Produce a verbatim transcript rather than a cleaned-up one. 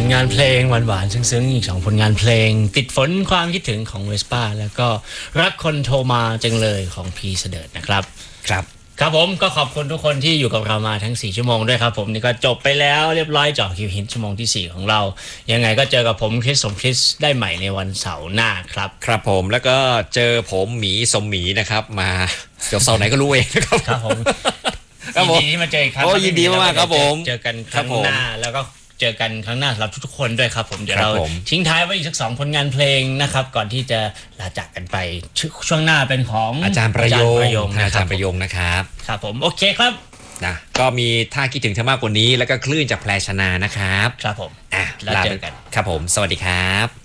ลงานเพลงหวานๆซึ้งๆอีกสองผลงานเพลงติดฝนความคิดถึงของเวสป้าแล้วก็รักคนโทรมาจังเลยของพีเสดิร์ดนะครับครับครับผมก็ขอบคุณทุกคนที่อยู่กับเรามาทั้งสี่ชั่วโมงด้วยครับผมนี่ก็จบไปแล้วเรียบร้อยเจาะคิวฮิตชั่วโมงที่สี่ของเรายังไงก็เจอกับผมคริสสมคริสได้ใหม่ในวันเสาร์หน้าครับครับผมแล้วก็เจอผมหมีสมหมีนะครับมาเดี๋ยวเสาร์ไหนก็รู้เองนะครับครับผมยินดีที่มาเจออีกครั้งโอ้ยินดีมากๆครับผมเจอกันครั้งหน้าแล้วก็เจอกันครั้งหน้าสำหรับทุกๆคนด้วยครับผมเดี๋ยวเราทิ้งท้ายไว้อีกสักสองผลงานเพลงนะครับก่อนที่จะลาจากกันไปช่วงหน้าเป็นของอาจารย์ประโยงอาจารย์ประโยงนะครับครับผมโอเคครับนะก็มีท่าคิดถึงเธอมากกว่านี้แล้วก็คลื่นจากแพรชนานะครับครับผมอ่ะแล้วเจอกันครับผมสวัสดีครับ